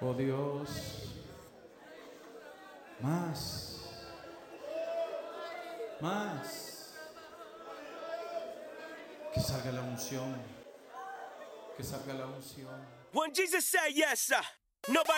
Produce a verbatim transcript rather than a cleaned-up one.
Oh Dios, más, más, que salga la unción, que salga la unción. When Jesus said yes, sir, nobody